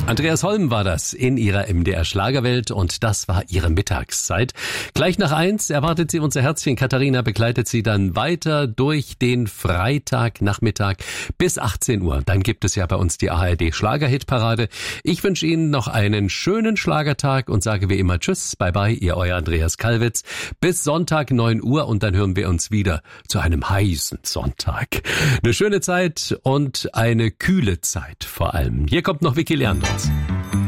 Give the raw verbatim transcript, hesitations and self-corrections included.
Andreas Holm war das in ihrer M D R Schlagerwelt und das war ihre Mittagszeit. Gleich nach eins erwartet sie unser Herzchen. Katharina begleitet sie dann weiter durch den Freitagnachmittag bis achtzehn Uhr. Dann gibt es ja bei uns die A R D Schlagerhitparade. Ich wünsche Ihnen noch einen schönen Schlagertag und sage wie immer Tschüss, bye bye, ihr euer Andreas Kalwitz. Bis Sonntag neun Uhr und dann hören wir uns wieder zu einem heißen Sonntag. Eine schöne Zeit und eine kühle Zeit vor allem. Hier kommt noch Vicky Leandros.